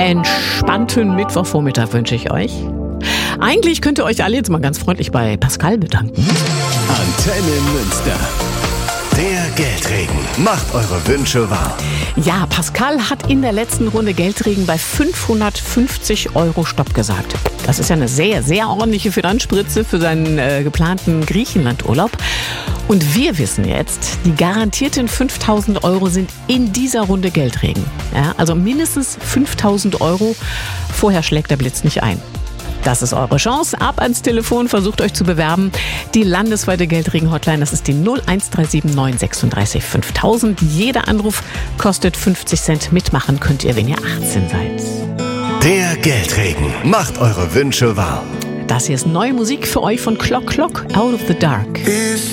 entspannten Mittwochvormittag wünsche ich euch. Eigentlich könnt ihr euch alle jetzt mal ganz freundlich bei Pascal bedanken. Antenne Münster. Der Geldregen macht eure Wünsche wahr. Ja, Pascal hat in der letzten Runde Geldregen bei 550 € Stopp gesagt. Das ist ja eine sehr, sehr ordentliche Finanzspritze für seinen geplanten Griechenlandurlaub. Und wir wissen jetzt, die garantierten 5.000 € sind in dieser Runde Geldregen. Ja, also mindestens 5.000 €. Vorher schlägt der Blitz nicht ein. Das ist eure Chance. Ab ans Telefon, versucht euch zu bewerben. Die landesweite Geldregen-Hotline, das ist die 0137 936 5000. Jeder Anruf kostet 50 Cent. Mitmachen könnt ihr, wenn ihr 18 seid. Der Geldregen macht eure Wünsche wahr. Das hier ist neue Musik für euch von Clock Clock, Out of the Dark.